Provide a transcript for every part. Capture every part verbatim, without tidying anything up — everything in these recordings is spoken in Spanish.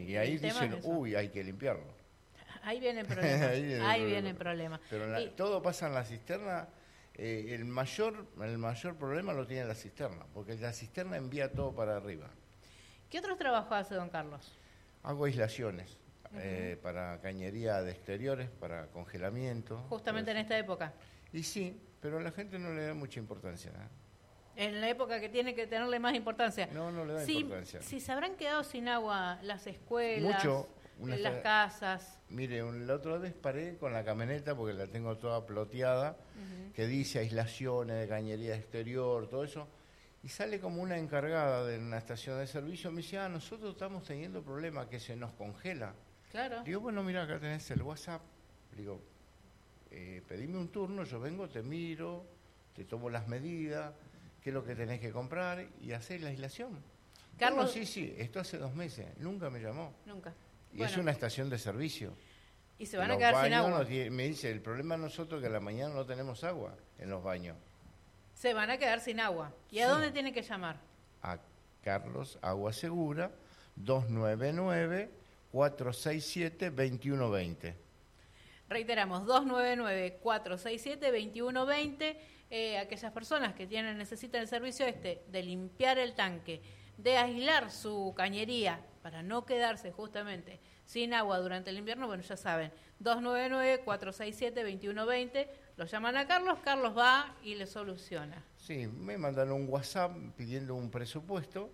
y ahí el tema dicen, es eso. uy, hay que limpiarlo. Ahí viene el problema. Ahí viene el Ahí problema. viene el problema. Pero en la- Y- todo pasa en la cisterna. eh, el mayor el mayor problema lo tiene la cisterna, porque la cisterna envía todo para arriba. ¿Qué otros trabajos hace don Carlos? Hago aislaciones eh, para cañería de exteriores, para congelamiento. Justamente en todo esta época. eso. Y sí, pero a la gente no le da mucha importancia. ¿eh? En la época que tiene que tenerle más importancia. No, no le da si, importancia. Si se habrán quedado sin agua las escuelas, Mucho. Una las esta- casas. Mire, un- la otra vez paré con la camioneta, porque la tengo toda ploteada, que dice aislaciones de cañería exterior, todo eso, y sale como una encargada de una estación de servicio, me dice, ah, nosotros estamos teniendo problemas que se nos congela. Claro. Digo, bueno, mira, acá tenés el WhatsApp. Digo, eh, pedime un turno, yo vengo, te miro, te tomo las medidas, qué es lo que tenés que comprar, y hacés la aislación. Carlos- Bueno, sí, sí, esto hace dos meses, nunca me llamó. Nunca. Y es Bueno, una estación de servicio. y se van a Los quedar sin baños agua. no tiene- me dice, el problema es nosotros que a la mañana no tenemos agua en los baños. Se van a quedar sin agua. ¿Y a Sí. dónde tienen que llamar? A Carlos Agua Segura, dos nueve nueve, cuatro seis siete, dos uno dos cero. Reiteramos, dos nueve nueve, cuatro seis siete, dos uno dos cero. Eh, aquellas personas que tienen necesitan el servicio este de limpiar el tanque, de aislar su cañería para no quedarse justamente sin agua durante el invierno, bueno, ya saben, dos nueve nueve, cuatro seis siete, dos uno dos cero. Lo llaman a Carlos, Carlos va y le soluciona. Sí, me mandan un WhatsApp pidiendo un presupuesto,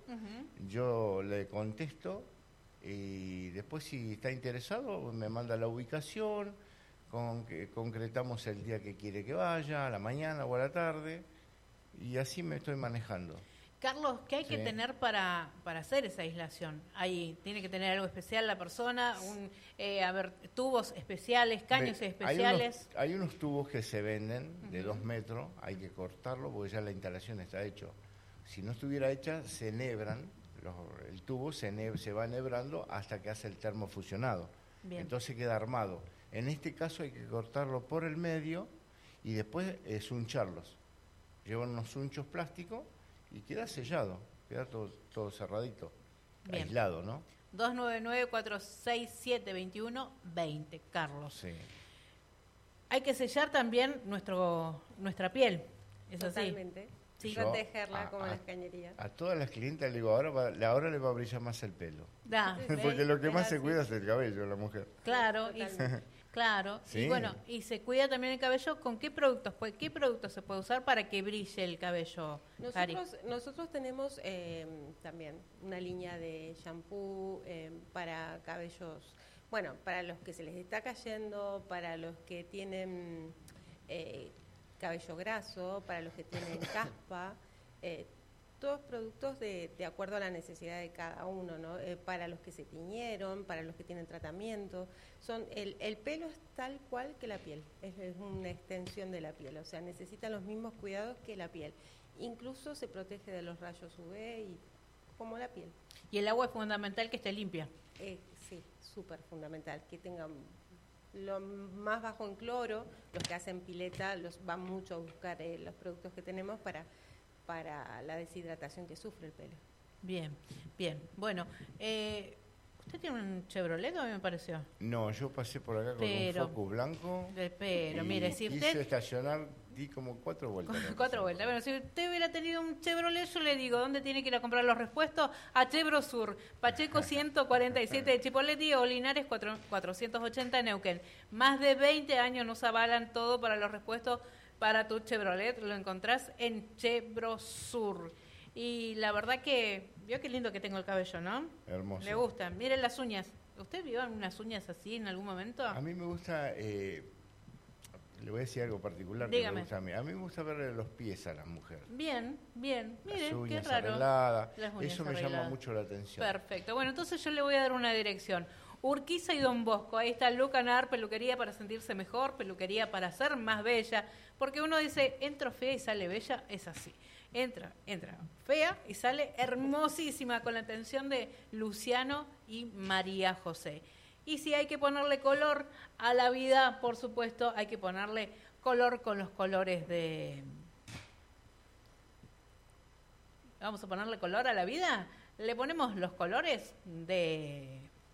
yo le contesto y después si está interesado me manda la ubicación, con que concretamos el día que quiere que vaya, a la mañana o a la tarde, y así me estoy manejando. Carlos, ¿qué hay que Sí. tener para, para hacer esa aislación? Ahí tiene que tener algo especial la persona, un, eh, a ver, tubos especiales, caños Ve, especiales. Hay unos, hay unos tubos que se venden de dos metros, hay que cortarlo porque ya la instalación está hecho. Si no estuviera hecha, se enhebran, los- el tubo se, ene- se va enhebrando hasta que hace el termofusionado. Bien. Entonces queda armado. En este caso hay que cortarlo por el medio y después eh, zuncharlos. Llevan unos zunchos plásticos y queda sellado, queda todo, todo cerradito, Bien. aislado, ¿no? dos nueve nueve, cuatro seis siete, dos uno dos cero, Carlos. Sí. Hay que sellar también nuestro nuestra piel, ¿es así? Totalmente. Sí. Yo, Protegerla a- como a- las cañerías. A todas las clientas le digo, ahora, va- ahora le va a brillar más el pelo. Da, Porque lo que es más se así. cuida es el cabello, la mujer. claro, y, Totalmente. claro. Y Sí. bueno, y se cuida también el cabello. ¿Con qué productos? puede- ¿Qué productos se puede usar para que brille el cabello, Cari? Nosotros, nosotros tenemos eh, también una línea de shampoo eh, para cabellos, bueno, para los que se les está cayendo, para los que tienen eh, cabello graso, para los que tienen caspa, eh, todos productos de, de acuerdo a la necesidad de cada uno, ¿no? Eh, para los que se tiñeron, para los que tienen tratamiento, son el, el pelo es tal cual que la piel, es, es una extensión de la piel, o sea, necesitan los mismos cuidados que la piel. Incluso se protege de los rayos U V y como la piel. Y el agua es fundamental que esté limpia. Eh, sí, súper fundamental, que tengan lo más bajo en cloro, los que hacen pileta los van mucho a buscar eh, los productos que tenemos para, para la deshidratación que sufre el pelo. Bien, bien. Bueno, eh, ¿usted tiene un Chevrolet, a mí me pareció? No, yo pasé por acá con Pero- un Focus blanco. Eh, Pero, y mire, si quise usted... estacionar, di como cuatro vueltas. Cuatro vueltas. Bueno, si usted hubiera tenido un Chevrolet, yo le digo, ¿dónde tiene que ir a comprar los repuestos? A Chevrosur, Pacheco ciento cuarenta y siete de Chipoleti o Linares cuatro- cuatrocientos ochenta de Neuquén. Más de veinte años nos avalan todo para los repuestos para tu Chevrolet. Lo encontrás en Chevrosur. Y la verdad que, vio qué lindo que tengo el cabello, ¿no? Hermoso. Le gustan. Miren las uñas. ¿Usted vio unas uñas así en algún momento? A mí me gusta, eh, le voy a decir algo particular que Dígame. me gusta a mí. A mí me gusta verle los pies a las mujeres. Bien, bien. Mire, Las qué uñas raro. arregladas. Las uñas Eso me llama arregladas. mucho la atención. Perfecto. Bueno, entonces yo le voy a dar una dirección. Urquiza y Don Bosco. Ahí está Luca Nar, peluquería para sentirse mejor, peluquería para ser más bella. Porque uno dice, entro fea y sale bella, es así. Entra, entra fea y sale hermosísima con la atención de Luciano y María José. Y si hay que ponerle color a la vida, por supuesto, hay que ponerle color con los colores de... Vamos a ponerle color a la vida. Le ponemos los colores de